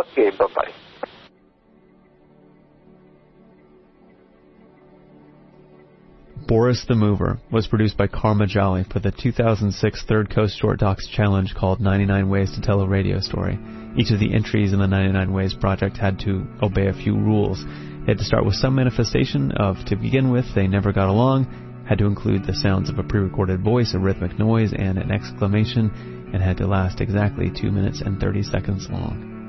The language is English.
Okay, bye-bye. Boris the Mover was produced by Karma Jolly for the 2006 Third Coast Short Docs Challenge called 99 Ways to Tell a Radio Story. Each of the entries in the 99 Ways project had to obey a few rules. They had to start with some manifestation of, to begin with, they never got along, had to include the sounds of a pre-recorded voice, a rhythmic noise, and an exclamation, and had to last exactly 2 minutes and 30 seconds long.